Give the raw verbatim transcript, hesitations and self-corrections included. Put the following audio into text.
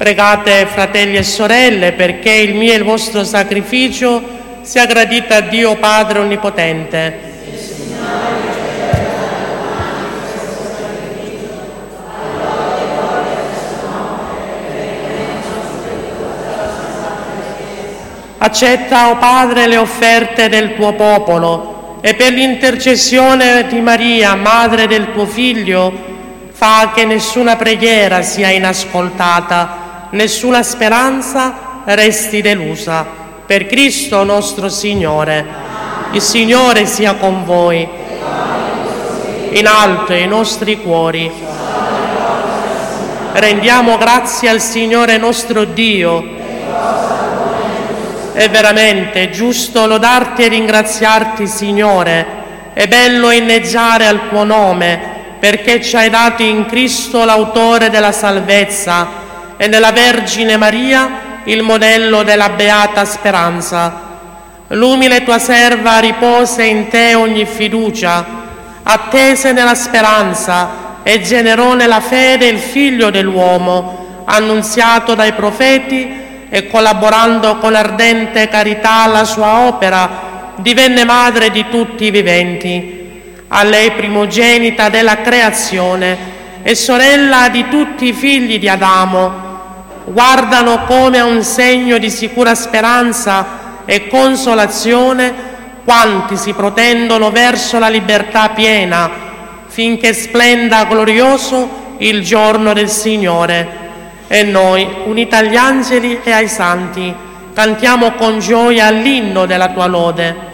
Pregate, fratelli e sorelle, perché il mio e il vostro sacrificio sia gradito a Dio Padre Onnipotente. Accetta, o Padre, le offerte del tuo popolo e per l'intercessione di Maria, madre del tuo Figlio, fa che nessuna preghiera sia inascoltata, nessuna speranza resti delusa. Per Cristo nostro Signore. Il Signore sia con voi. In alto i nostri cuori. Rendiamo grazie al Signore nostro Dio. È veramente giusto lodarti e ringraziarti, Signore. È bello inneggiare al tuo nome, perché ci hai dato in Cristo l'autore della salvezza e nella Vergine Maria il modello della beata speranza. L'umile tua serva riposa in te ogni fiducia, attese nella speranza e generò nella fede il Figlio dell'uomo, annunziato dai profeti, e collaborando con ardente carità alla sua opera, divenne madre di tutti i viventi. A lei primogenita della creazione e sorella di tutti i figli di Adamo, guardano come a un segno di sicura speranza e consolazione quanti si protendono verso la libertà piena, finché splenda glorioso il giorno del Signore. E noi, uniti agli angeli e ai santi, cantiamo con gioia l'inno della tua lode.